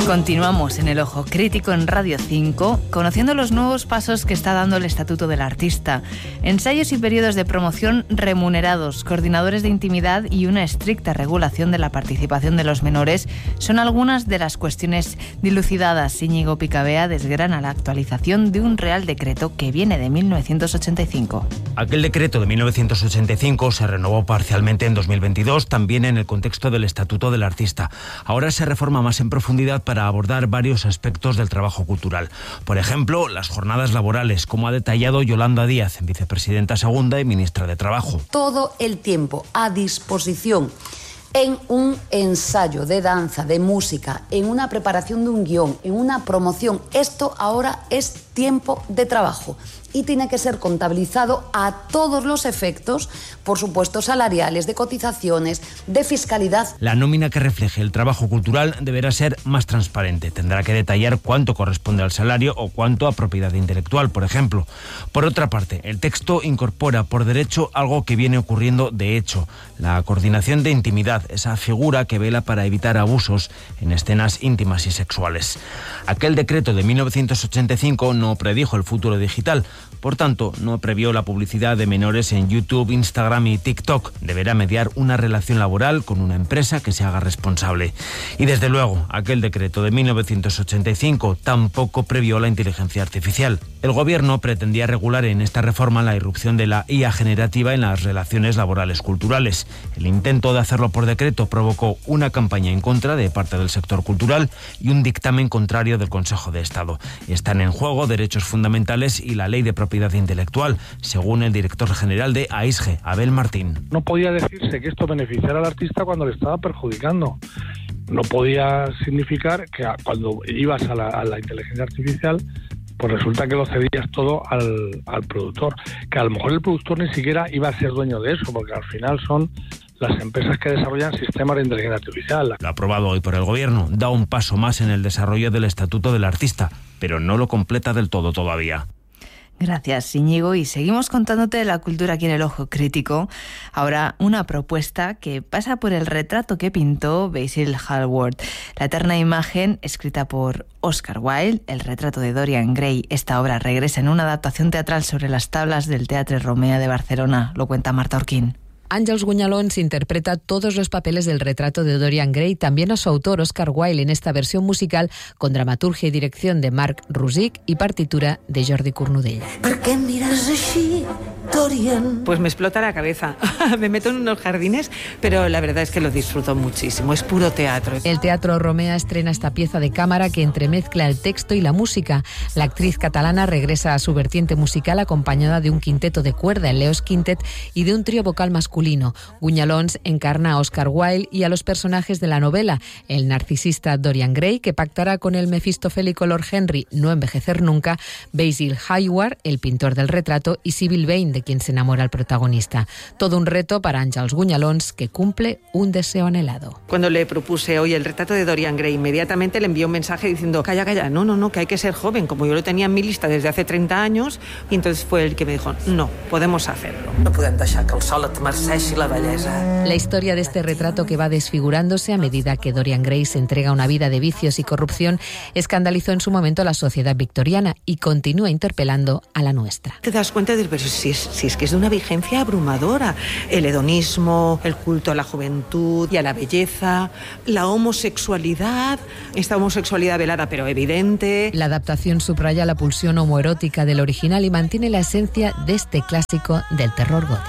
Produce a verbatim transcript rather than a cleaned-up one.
Continuamos en El Ojo Crítico en Radio cinco, conociendo los nuevos pasos que está dando el Estatuto del Artista. Ensayos y periodos de promoción remunerados, coordinadores de intimidad y una estricta regulación de la participación de los menores son algunas de las cuestiones dilucidadas. Íñigo Picabea desgrana la actualización de un Real Decreto que viene de mil novecientos ochenta y cinco. Aquel decreto de mil novecientos ochenta y cinco se renovó parcialmente en dos mil veintidós, también en el contexto del Estatuto del Artista. Ahora se reforma más en profundidad para abordar varios aspectos del trabajo cultural. Por ejemplo, las jornadas laborales, como ha detallado Yolanda Díaz, vicepresidenta segunda y ministra de Trabajo. Todo el tiempo a disposición en un ensayo de danza, de música, en una preparación de un guión, en una promoción. Esto ahora es tiempo de trabajo y tiene que ser contabilizado a todos los efectos, por supuesto salariales, de cotizaciones, de fiscalidad. La nómina que refleje el trabajo cultural deberá ser más transparente. Tendrá que detallar cuánto corresponde al salario o cuánto a propiedad intelectual, por ejemplo. Por otra parte, el texto incorpora por derecho algo que viene ocurriendo de hecho: la coordinación de intimidad, esa figura que vela para evitar abusos en escenas íntimas y sexuales. Aquel decreto de mil novecientos ochenta y cinco no predijo el futuro digital. Por tanto, no previó la publicidad de menores en YouTube, Instagram y TikTok. Deberá mediar una relación laboral con una empresa que se haga responsable. Y desde luego, aquel decreto de mil novecientos ochenta y cinco tampoco previó la inteligencia artificial. El gobierno pretendía regular en esta reforma la irrupción de la I A generativa en las relaciones laborales culturales. El intento de hacerlo por decreto provocó una campaña en contra de parte del sector cultural y un dictamen contrario del Consejo de Estado. Están en juego derechos fundamentales y la ley de propiedad intelectual, según el director general de AISGE, Abel Martín. No podía decirse que esto beneficiara al artista cuando le estaba perjudicando. No podía significar que cuando ibas a la, a la inteligencia artificial, pues resulta que lo cedías todo al, al productor, que a lo mejor el productor ni siquiera iba a ser dueño de eso, porque al final son las empresas que desarrollan sistemas de inteligencia artificial. Lo aprobado hoy por el Gobierno da un paso más en el desarrollo del Estatuto del Artista, pero no lo completa del todo todavía. Gracias, Íñigo. Y seguimos contándote de la cultura aquí en El Ojo Crítico. Ahora una propuesta que pasa por el retrato que pintó Basil Hallward. La eterna imagen, escrita por Oscar Wilde, el retrato de Dorian Gray. Esta obra regresa en una adaptación teatral sobre las tablas del Teatre Romea de Barcelona. Lo cuenta Marta Orquín. Àngels Guñalons interpreta todos los papeles del retrato de Dorian Gray, también a su autor Oscar Wilde, en esta versión musical con dramaturgia y dirección de Marc Rosic y partitura de Jordi Cornudella. ¿Por qué miras así, Dorian? Pues me explota la cabeza. Me meto en unos jardines, pero la verdad es que lo disfruto muchísimo. Es puro teatro. El Teatro Romea estrena esta pieza de cámara que entremezcla el texto y la música. La actriz catalana regresa a su vertiente musical acompañada de un quinteto de cuerda, el Leos Quintet, y de un trío vocal masculino. Guñalons encarna a Oscar Wilde y a los personajes de la novela, el narcisista Dorian Gray, que pactará con el mefistofélico Lord Henry no envejecer nunca, Basil Hallward, el pintor del retrato, y Sybil Vane, de quien se enamora el protagonista. Todo un reto para Àngels Guñalons, que cumple un deseo anhelado. Cuando le propuse hoy el retrato de Dorian Gray, inmediatamente le envió un mensaje diciendo: calla, calla, no, no, no, que hay que ser joven, como yo lo tenía en mi lista desde hace treinta años, y entonces fue el que me dijo: no, podemos hacerlo. No podem deixar que el sol et marceixi la bellesa. La historia de este retrato, que va desfigurándose a medida que Dorian Gray se entrega a una vida de vicios y corrupción, escandalizó en su momento a la sociedad victoriana y continúa interpelando a la nuestra. Te das cuenta de, pero si es, si es que es de una vigencia abrumadora. El hedonismo, el culto a la juventud y a la belleza, la homosexualidad, esta homosexualidad velada pero evidente. La adaptación subraya la pulsión homoerótica del original y mantiene la esencia de este clásico del terror gótico.